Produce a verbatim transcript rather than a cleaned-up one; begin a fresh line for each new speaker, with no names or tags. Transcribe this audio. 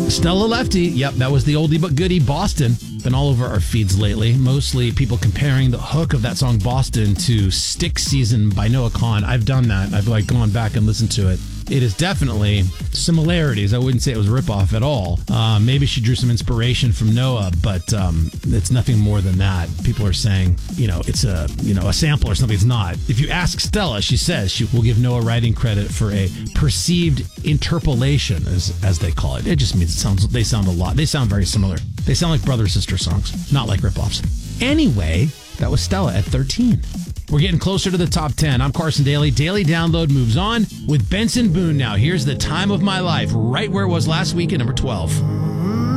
Stella Lefty. Yep, that was the oldie but goodie, Boston. Been all over our feeds lately. Mostly people comparing the hook of that song Boston to Stick Season by Noah Kahan. I've done that. I've like gone back and listened to it. It is definitely similarities. I wouldn't say it was a ripoff at all. Uh, maybe she drew some inspiration from Noah, but um, it's nothing more than that. People are saying, you know, it's a you know a sample or something. It's not. If you ask Stella, she says she will give Noah writing credit for a perceived interpolation, as as they call it. It just means it sounds. They sound a lot. They sound very similar. They sound like brother sister songs, not like ripoffs. Anyway, that was Stella at thirteen. We're getting closer to the top ten. I'm Carson Daly. Daily Download moves on with Benson Boone now. Here's The Time of My Life, right where it was last week at number twelve.